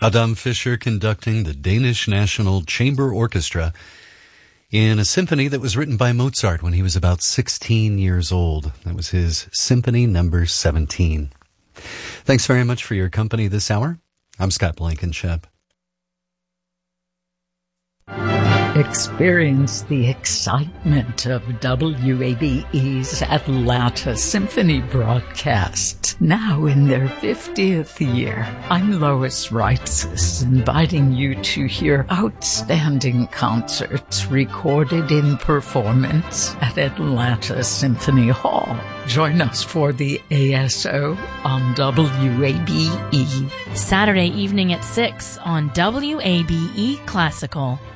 Adam Fischer conducting the Danish National Chamber Orchestra in a symphony that was written by Mozart when he was about 16 years old. That was his Symphony Number 17. Thanks very much for your company this hour. I'm Scott Blankenship. Experience the excitement of WABE's Atlanta Symphony broadcast, now in their 50th year. I'm Lois Reitzes, inviting you to hear outstanding concerts recorded in performance at Atlanta Symphony Hall. Join us for the ASO on WABE. Saturday evening at 6 on WABE Classical.